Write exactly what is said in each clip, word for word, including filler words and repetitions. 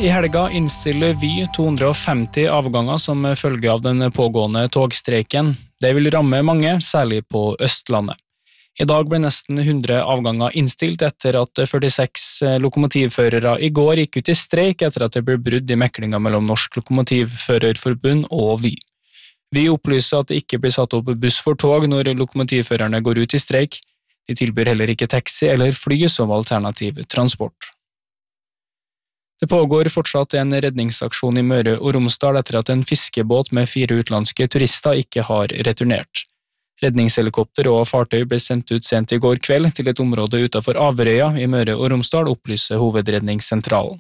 I helga innstiller Vy to hundre og femti avganger som følge av den pågående togstreiken. Det vil ramme mange, særlig på Østlandet. I dag ble nesten hundre avganger innstilt etter at førtiseks lokomotivførere i går gikk ut i streik etter at det ble brudd i meklinga mellom Norsk Lokomotivførerforbund og Vy. Vy opplyser at det ikke blir satt opp buss for tog når lokomotivførerne går ut i streik. De tilbyr heller ikke taxi eller fly som alternativ transport. Det pågår fortsatt en redningsaksjon i Møre og Romsdal etter at en fiskebåt med fire utenlandske turister ikke har returnert. Redningshelikopter og fartøy ble sendt ut sent i går kveld til et område utenfor Averøya i Møre og Romsdal, opplyser Hovedredningssentralen.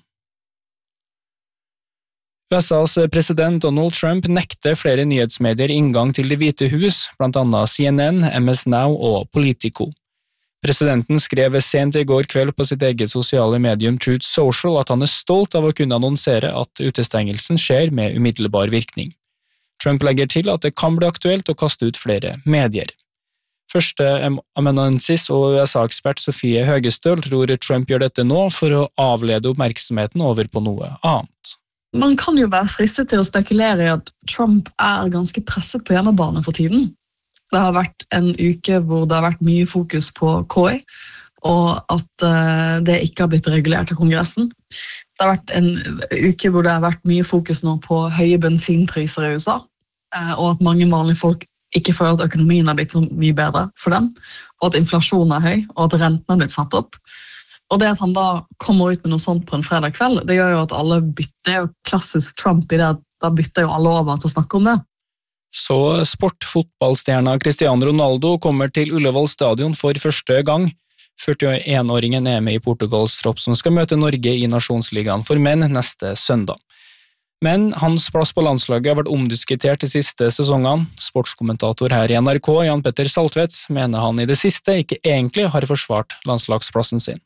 U S A's president Donald Trump nekter flere nyhetsmedier inngang til Det hvite hus, blant annet C N N, M S Now og Politico. Presidenten skrev sent i går kveld på sitt eget sosiale medium Truth Social at han er stolt av å kunne annonsere at utestengelsen skjer med umiddelbar virkning. Trump legger til at det kan bli aktuelt å kaste ut flere medier. Første amanuensis og U S A-ekspert Sofie Høgestøl tror Trump gjør dette nå for å avlede oppmerksomheten over på noe annet. Man kan jo være fristet til å spekulere i at Trump er ganske presset på hjemmebane for tiden. Det har vært en uke hvor det har vært mye fokus på K I, og at det ikke har blitt regulert av Kongressen. Det har vært en uke hvor det har vært mye fokus nå på høye bensinpriser i U S A, og at mange vanlige folk ikke føler at økonomien har blitt så mye bedre for dem, og at inflasjonen er høy, og at renten har blitt satt opp. Og det at han da kommer ut med noe sånt på en fredag kveld, det gjør jo at alle bytter, det er jo klassisk Trump i det at da bytter jo alle over til å snakke om det. Så sportfotballstjerna Cristiano Ronaldo kommer til Ullevål stadion for første gang. førtien-åringen er med i Portugals tropp som skal møte Norge i Nasjonsligaen for menn neste søndag. Men hans plass på landslaget har vært omdiskutert de siste sesongene. Sportskommentator her i N R K, Jan Petter Saltvedt, mener han i det siste ikke egentlig har forsvart landslagsplassen sin.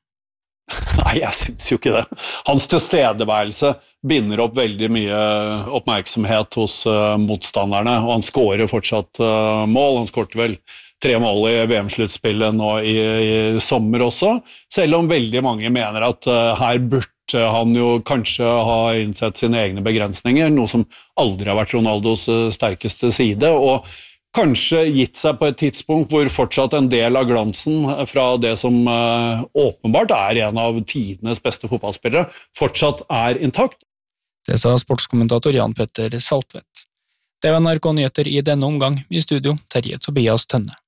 Nei, jeg synes jo ikke det. Hans tilstedeværelse binder opp veldig mye oppmerksomhet hos uh, motstanderne, og han skårer fortsatt uh, mål. Han skårte vel tre mål i V M-sluttspillet nå i, i sommer også, selv om veldig mange mener at uh, her burde han jo kanskje ha innsett sine egne begrensninger, noe som aldri har vært Ronaldos uh, sterkeste side, og kanskje gitt seg på et tidspunkt hvor fortsatt en del av glansen fra det som uh, åpenbart er en av tidenes beste fotballspillere, fortsatt er intakt. Det sa sportskommentator Jan Petter Saltvedt. Det var N R K-nyheter i denne omgang. I studio, Terje Tobias Tønne.